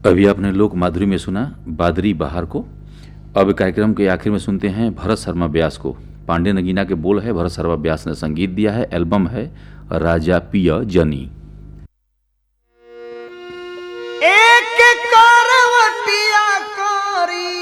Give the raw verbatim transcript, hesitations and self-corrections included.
अभी आपने लोक माधुरी में सुना बादरी बहार को। अब कार्यक्रम के आखिर में सुनते हैं भरत शर्मा व्यास को। पांडे नगीना के बोल है, भरत शर्मा व्यास ने संगीत दिया है। एल्बम है राजा पिया जनी। एक करवटिया कारी